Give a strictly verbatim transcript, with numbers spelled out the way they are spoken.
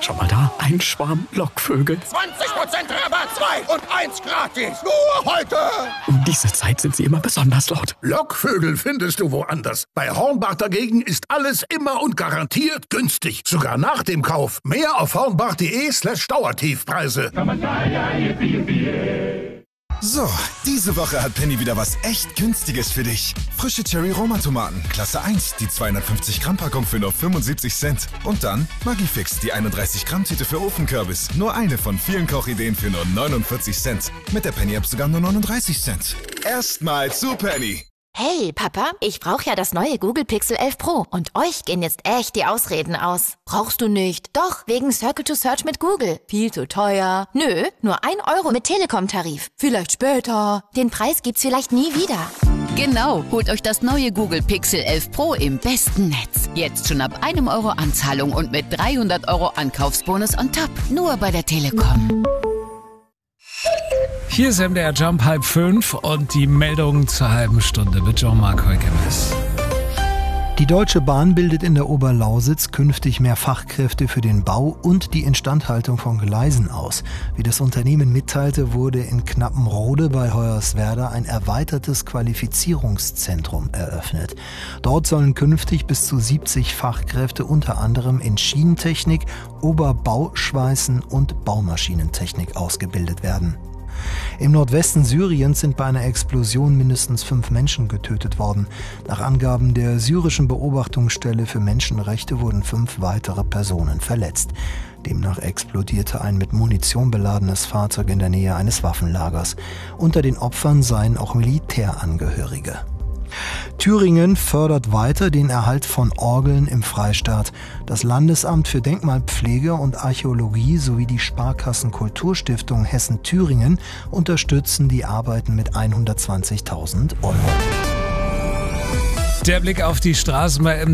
Schau mal da, ein Schwarm Lockvögel. zwanzig Prozent Rabatt, zwei und eins gratis. Nur heute. Um diese Zeit sind sie immer besonders laut. Lockvögel findest du woanders. Bei Hornbach dagegen ist alles immer und garantiert günstig. Sogar nach dem Kauf. Mehr auf hornbach.de slash Dauertiefpreise. So, diese Woche hat Penny wieder was echt Günstiges für dich. Frische Cherry-Roma-Tomaten, Klasse eins, die zweihundertfünfzig Gramm Packung für nur fünfundsiebzig Cent. Und dann Maggi-Fix, die einunddreißig Gramm Tüte für Ofenkürbis. Nur eine von vielen Kochideen für nur neunundvierzig Cent. Mit der Penny-App sogar nur neununddreißig Cent. Erstmal zu Penny. Hey, Papa, ich brauche ja das neue Google Pixel elf Pro und euch gehen jetzt echt die Ausreden aus. Brauchst du nicht? Doch, wegen Circle to Search mit Google. Viel zu teuer. Nö, nur ein Euro mit Telekom-Tarif. Vielleicht später. Den Preis gibt's vielleicht nie wieder. Genau, holt euch das neue Google Pixel elf Pro im besten Netz. Jetzt schon ab einem Euro Anzahlung und mit dreihundert Euro Ankaufsbonus on top. Nur bei der Telekom. Hier ist M D R Jump halb fünf und die Meldung zur halben Stunde mit Jean-Marc Heukemes. Die Deutsche Bahn bildet in der Oberlausitz künftig mehr Fachkräfte für den Bau und die Instandhaltung von Gleisen aus. Wie das Unternehmen mitteilte, wurde in Knappenrode bei Hoyerswerda ein erweitertes Qualifizierungszentrum eröffnet. Dort sollen künftig bis zu siebzig Fachkräfte unter anderem in Schienentechnik, Oberbauschweißen und Baumaschinentechnik ausgebildet werden. Im Nordwesten Syriens sind bei einer Explosion mindestens fünf Menschen getötet worden. Nach Angaben der syrischen Beobachtungsstelle für Menschenrechte wurden fünf weitere Personen verletzt. Demnach explodierte ein mit Munition beladenes Fahrzeug in der Nähe eines Waffenlagers. Unter den Opfern seien auch Militärangehörige. Thüringen fördert weiter den Erhalt von Orgeln im Freistaat. Das Landesamt für Denkmalpflege und Archäologie sowie die Sparkassen Kulturstiftung Hessen-Thüringen unterstützen die Arbeiten mit hundertzwanzigtausend Euro. Der Blick auf die Straßen bei M